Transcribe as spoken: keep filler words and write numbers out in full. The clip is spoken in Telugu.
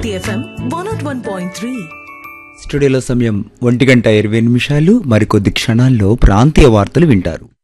Shakti FM one not one point three. స్టూడియోలో సమయం ఒంటి గంట ఇరవై నిమిషాలు. మరికొద్ది క్షణాల్లో ప్రాంతీయ వార్తలు వింటారు.